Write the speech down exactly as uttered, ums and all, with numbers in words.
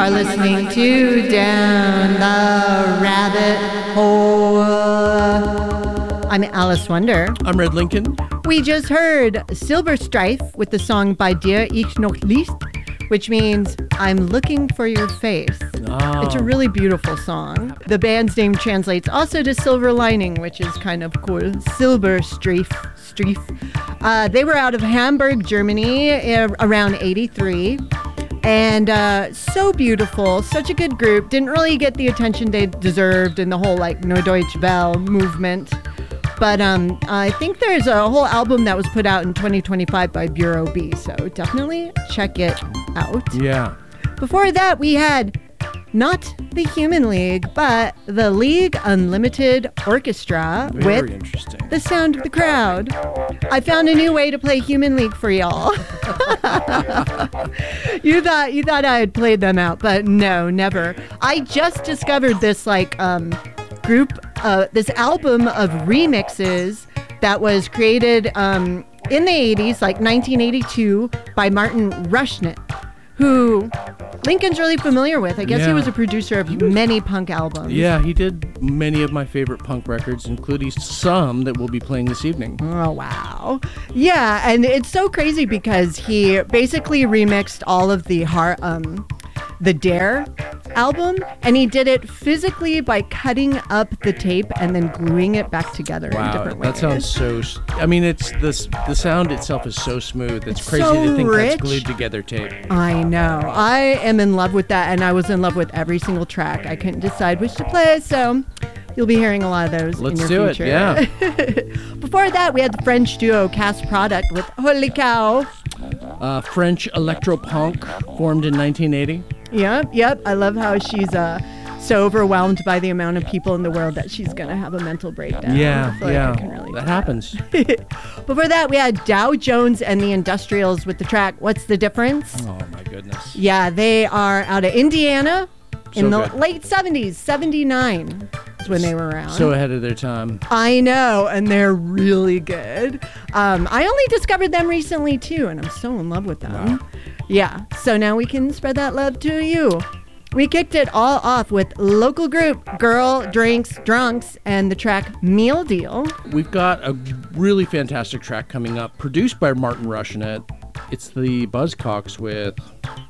are listening to Down the Rabbit Hole. I'm Alice Wonder. I'm Red Lincoln. We just heard Silver Strife with the song Bei dir ich noch Licht, which means I'm looking for your face. Oh. It's a really beautiful song. The band's name translates also to Silver Lining, which is kind of cool. Silber Streif. Streif. Uh, they were out of Hamburg, Germany, uh, around eighty-three. And uh, so beautiful, such a good group. Didn't really get the attention they deserved in the whole like Neue Deutsche Welle movement. But um, I think there's a whole album that was put out in twenty twenty-five by Bureau B, so definitely check it out. Yeah. Before that, we had not the Human League, but the League Unlimited Orchestra Very with interesting. The Sound of the Crowd. I found a new way to play Human League for y'all. you thought you thought I had played them out, but no, never. I just discovered this like um, group, uh, this album of remixes that was created um, in the eighties, like nineteen eighty-two, by Martin Rushnet, who Lincoln's really familiar with. I guess Yeah. he was a producer of many punk albums. Yeah, he did many of my favorite punk records, including some that we'll be playing this evening. Oh, wow. Yeah, and it's so crazy because he basically remixed all of the har- um, the Dare album, and he did it physically by cutting up the tape and then gluing it back together in Wow, different ways. that sounds so... s- I mean, it's the the sound itself is so smooth. It's, It's crazy so to think rich. that's glued together tape. I know. I am in love with that, and I was in love with every single track. I couldn't decide which to play, so you'll be hearing a lot of those Let's in do your it, future. yeah. Before that, we had the French duo Cast Product with Holy Cow. Uh, French electro-punk formed in nineteen eighty. Yep, yep. I love how she's uh, so overwhelmed by the amount of people in the world that she's going to have a mental breakdown. Yeah, I feel like yeah, I can relate that to happens. Before that, we had Dow Jones and the Industrials with the track What's the Difference? Oh, my goodness. Yeah, they are out of Indiana in So the good. late seventies, seventy-nine is when they were around. So ahead of their time. I know, and they're really good. Um, I only discovered them recently, too, and I'm so in love with them. Wow. Yeah, so now we can spread that love to you. We kicked it all off with local group Girl Drinks Drunks and the track Meal Deal. We've got a really fantastic track coming up, produced by Martin Rushnet. It's the Buzzcocks with